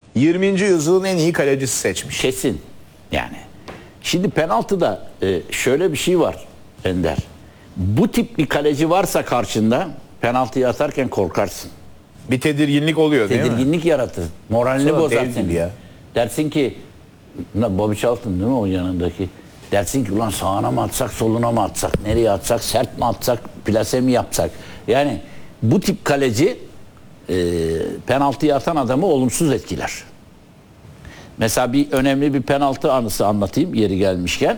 20. yüzyılın en iyi kalecisi seçmiş. Kesin. Yani. Şimdi penaltıda şöyle bir şey var Ender. Bu tip bir kaleci varsa karşında penaltıyı atarken korkarsın. Bir tedirginlik oluyor değil mi? Tedirginlik yaratır. Moralini Sonra bozar değil seni. ya. Dersin ki Bobby Charlton değil mi o yanındaki? Dersin ki ulan sağına mı atsak, soluna mı atsak, nereye atsak, sert mi atsak, plase mi yapsak? Yani bu tip kaleci penaltıyı atan adamı olumsuz etkiler. Mesela bir önemli bir penaltı anısı anlatayım yeri gelmişken.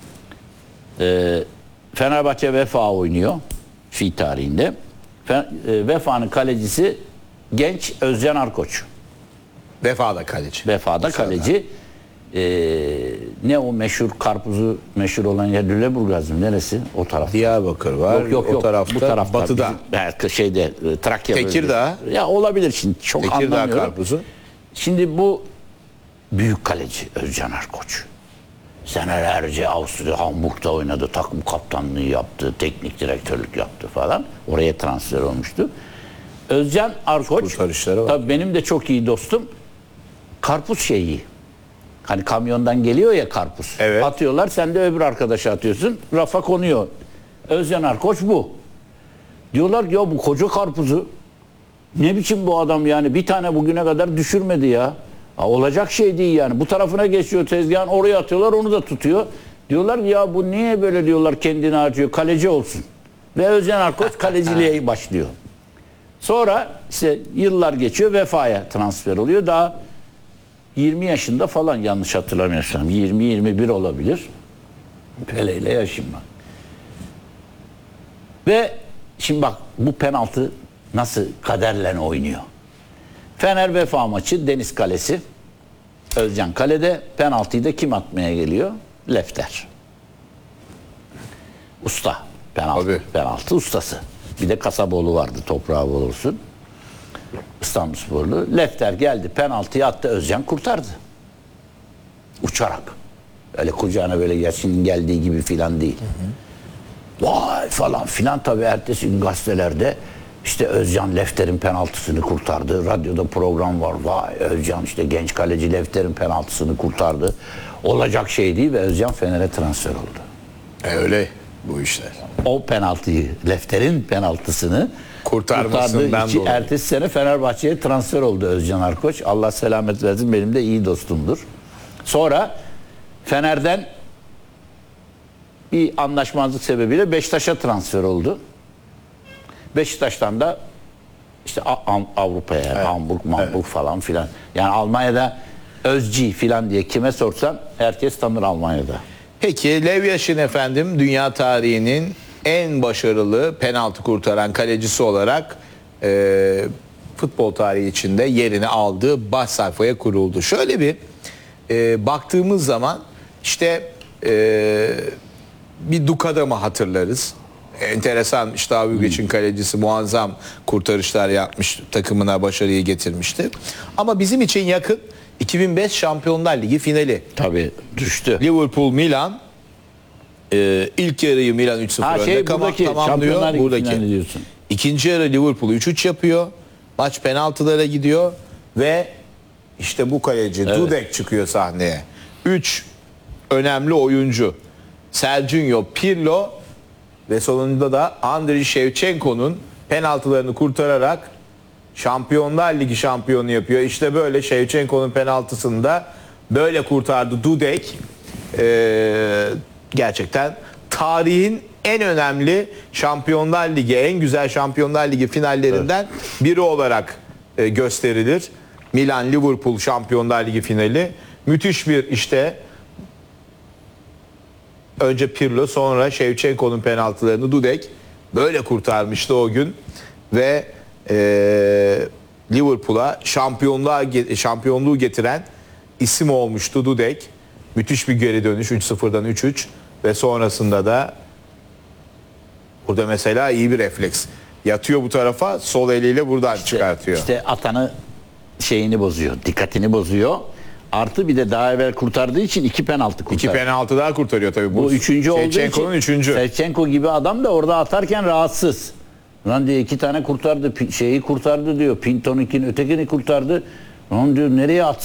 Fenerbahçe Vefa oynuyor fi tarihinde. Vefa'nın kalecisi genç Özcan Arkoç. Vefa'da kaleci. Vefa'da kaleci. Ne o meşhur karpuzu meşhur olan yer Lüleburgaz mı? Neresi? O taraf. Diyarbakır var. Yok. O tarafta, Bu tarafta. batıda. Şeyde Trakya Tekirdağ. bölgesi. Ya olabilir şimdi. Çok Tekirdağ anlamıyorum. karpuzu. Şimdi bu büyük kaleci Özcan Arkoç. Senelerce Avusturya Hamburg'da oynadı. Takım kaptanlığı yaptı. Teknik direktörlük yaptı falan. Oraya transfer olmuştu. Özcan Arkoç Kurtarışları var. tabii benim de çok iyi dostum. Karpuz şeyi. Hani kamyondan geliyor ya karpuz. Evet. Atıyorlar, sen de öbür arkadaşa atıyorsun. Rafa konuyor. Özcan Arkoç bu. Diyorlar ki ya bu koca karpuzu ne biçim bu adam yani, bir tane bugüne kadar düşürmedi ya. Olacak şey değil yani. Bu tarafına geçiyor tezgahın, oraya atıyorlar, onu da tutuyor. Diyorlar ki ya bu niye böyle, diyorlar, kendini harcıyor, kaleci olsun. Ve Özcan Arkoç kaleciliğe başlıyor. Sonra işte yıllar geçiyor, Vefa'ya transfer oluyor. Daha 20 yaşında falan, yanlış hatırlamıyorsam 20-21 olabilir. Pele ile yaşım var. Ve şimdi bak bu penaltı nasıl kaderle oynuyor. Fener Vefa maçı, Deniz Kalesi. Özcan kalede, penaltıyı da kim atmaya geliyor? Lefter. Usta. Penaltı ustası. Bir de Kasaboğlu vardı, toprağı bol olsun. İstanbulsporlu. Lefter geldi, penaltıyı attı, Özcan kurtardı. Uçarak. Öyle kucağına böyle Yasin'in geldiği gibi filan değil. Vay falan filan, tabii ertesi gün gazetelerde işte Özcan Lefter'in penaltısını kurtardı. Radyoda program var. Vay Özcan işte genç kaleci Lefter'in penaltısını kurtardı. Olacak şey değil ve Özcan Fener'e transfer oldu. Öyle bu işler. O penaltıyı, Lefter'in penaltısını Kurtarmasından dolayı. dolayı. Ertesi sene Fenerbahçe'ye transfer oldu Özcan Arkoç. Allah selamet versin, benim de iyi dostumdur. Sonra Fener'den bir anlaşmazlık sebebiyle Beşiktaş'a transfer oldu. Beşiktaş'tan da işte Avrupa'ya, evet, Hamburg falan filan. Yani Almanya'da Özci filan diye kime sorsan herkes tanır Almanya'da. Peki Lev Yashin efendim dünya tarihinin en başarılı penaltı kurtaran kalecisi olarak futbol tarihi içinde yerini aldığı baş sayfaya kuruldu. Şöyle bir baktığımız zaman işte bir Dukadam'ı hatırlarız. Enteresan, işte Avugeç'in kalecisi muazzam kurtarışlar yapmış, takımına başarıyı getirmişti. Ama bizim için yakın 2005 Şampiyonlar Ligi finali. Tabii düştü. Liverpool Milan, ilk yarıyı Milan 3-0 önde tamamlıyor. Buradaki. İkinci yarı Liverpool 3-3 yapıyor. Maç penaltılara gidiyor ve işte bu kaleci, evet, Dudek çıkıyor sahneye. 3 önemli oyuncu. Serginho, Pirlo ve sonunda da Andriy Shevchenko'nun penaltılarını kurtararak Şampiyonlar Ligi şampiyonu yapıyor. İşte böyle Shevchenko'nun penaltısını da böyle kurtardı Dudek. Gerçekten tarihin en önemli Şampiyonlar Ligi, en güzel Şampiyonlar Ligi finallerinden biri olarak gösterilir. Milan-Liverpool Şampiyonlar Ligi finali. Müthiş bir işte. Önce Pirlo, sonra Shevchenko'nun penaltılarını Dudek böyle kurtarmıştı o gün ve Liverpool'a şampiyonluğu getiren isim olmuştu Dudek. Müthiş bir geri dönüş, 3-0'dan 3-3 ve sonrasında da burada mesela iyi bir refleks. Yatıyor bu tarafa, sol eliyle buradan çıkartıyor. İşte atanı şeyini bozuyor, dikkatini bozuyor. Artı bir de daha evvel kurtardığı için 2 penaltı kurtarıyor. 2 penaltı daha kurtarıyor tabii. Bu üçüncü olduğu için. Shevchenko'nun 3. Shevchenko gibi adam da orada atarken rahatsız. Lan diyor 2 tane kurtardı, şeyi kurtardı diyor. Pinto'nunkini, ötekini kurtardı. Lan diyor nereye